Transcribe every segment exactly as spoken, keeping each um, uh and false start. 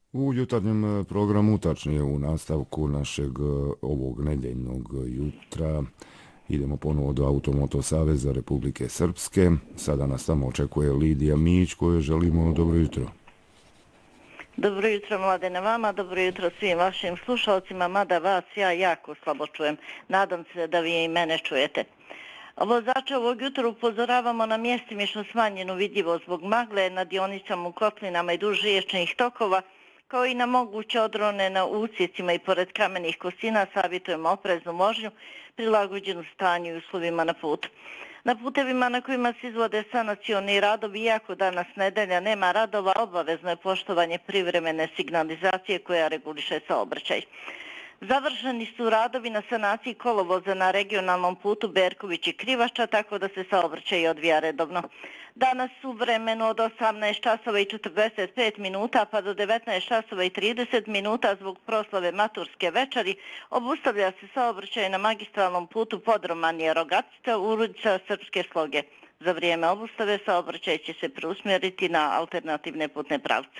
U jutarnjem programu, tačnije u nastavku našeg ovog nedeljnog jutra, idemo ponovo do Automoto Saveza Republike Srpske. Sada nas tamo očekuje Lidija Mić, kojoj želimo dobro jutro. Dobro jutro, Mladene, vama, dobro jutro svim vašim slušalcima, mada vas ja jako slabo čujem. Nadam se da vi i mene čujete. Vozače ovog jutra upozoravamo na mjestimično smanjenu vidljivost zbog magle na dionicama u kotlinama i duž riječnih tokova, kao i na moguće odrone na usjecima i pored kamenih kosina. Savjetujemo opreznu vožnju, prilagođenu stanju i uslovima na putu. Na putevima na kojima se izvode sanacioni radovi, iako danas nedelja nema radova, obavezno je poštovanje privremene signalizacije koja reguliše saobraćaj. Završeni su radovi na sanaciji kolovoza na regionalnom putu Berković i Krivača, tako da se saobraćaj odvija redovno. Danas u vremenu od osamnaest časova i četrdeset pet minuta pa do devetnaest časova i trideset minuta zbog proslave maturske večeri obustavlja se saobraćaj na magistralnom putu Podromanije Rogatica u ulica Srpske Sloge. Za vrijeme obustave saobraćaj će se preusmjeriti na alternativne putne pravce.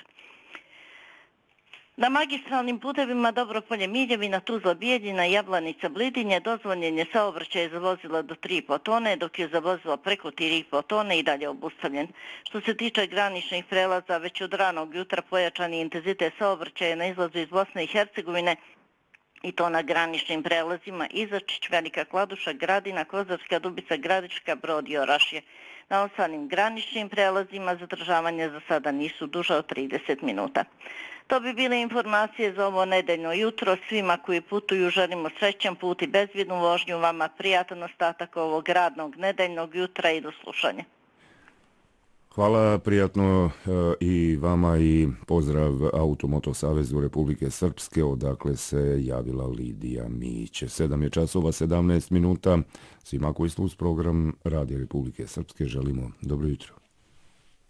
Na magistralnim putevima Dobropolje Miljevina, Tuzla Bijeljina, Jablanica Blidinje dozvoljen je saobraćaj za vozila do tri i po tone, dok je za vozila preko tri i po tone i dalje obustavljen. Što se tiče graničnih prelaza, već od ranog jutra pojačani intenzitet saobraćaja na izlazu iz Bosne i Hercegovine, i to na graničnim prelazima Izačić, Velika Kladuša, Gradina, Kozarska, Dubica, Gradiška, Brod i Orašje. Na ostalim graničnim prelazima zadržavanja za sada nisu duža od trideset minuta. To bi bile informacije za ovo nedeljno jutro. Svima koji putuju želimo srećan put i bezbjednu vožnju, vama prijatan ostatak ovog radnog nedeljnog jutra i do slušanja. Hvala, prijatno i vama i pozdrav Automoto Savezu Republike Srpske, odakle se javila Lidija Mić. sedam je časova sedamnaest minuta. Svima koji su uz program Radija Republike Srpske želimo dobro jutro.